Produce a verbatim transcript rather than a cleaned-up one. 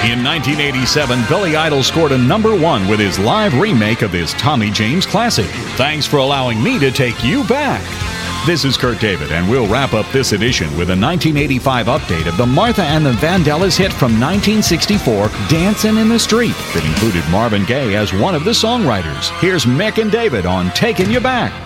In nineteen eighty-seven, Billy Idol scored a number one with his live remake of his Tommy James classic, Thanks for Allowing Me to Take You Back. This is Kurt David, and we'll wrap up this edition with a nineteen eighty-five update of the Martha and the Vandellas hit from nineteen sixty-four, Dancin' in the Street, that included Marvin Gaye as one of the songwriters. Here's Mick and David on Taking You Back.